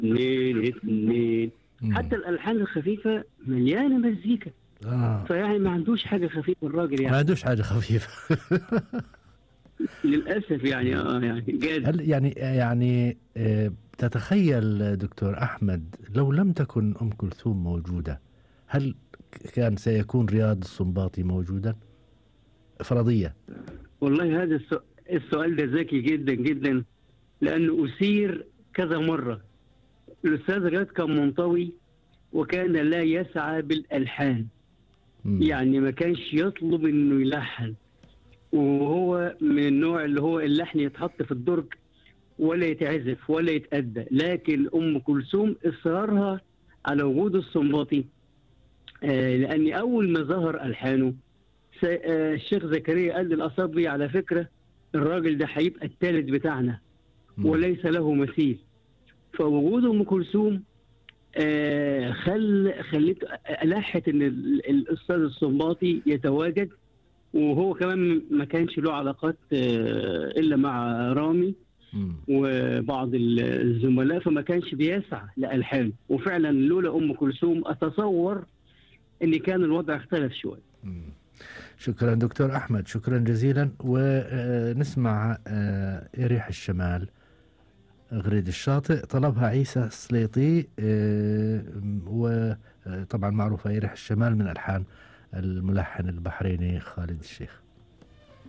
اتنين اتنين. حتى الالحان الخفيفه مليانه مزيكا. فيعني ما عندوش حاجه خفيفه الراجل يعني. ما عندوش حاجه خفيفه. للاسف يعني يعني جاد. هل يعني تتخيل دكتور احمد لو لم تكن ام كلثوم موجوده، هل كان سيكون رياض السنباطي موجودا؟ فرضيه. والله هذا السؤال ده ذكي جدا جدا، لانه اثير كذا مره. الاستاذ رياض كان منطوي وكان لا يسعى بالالحان. يعني ما كانش يطلب انه يلحن، وهو من النوع اللي هو اللحن يتحط في الدرج ولا يتعزف ولا يتأدى. لكن ام كلثوم اصرارها على وجود السنباطي، لان اول ما ظهر الحانه الشيخ زكريا قال للأصابي على فكره الراجل ده هيبقى الثالث بتاعنا وليس له مثيل. فوجود ام كلثوم خلت لحت ان الاستاذ السنباطي يتواجد. وهو كمان ما كانش له علاقات الا مع رامي وبعض الزملاء، فما كانش بيسعى لألحانه. وفعلا لولا ام كلثوم اتصور ان كان الوضع اختلف شويه. شكرا دكتور احمد، شكرا جزيلا. ونسمع ريح الشمال غريد الشاطئ، طلبها عيسى السليطي، وطبعا معروفة ريح الشمال من ألحان الملحن البحريني خالد الشيخ.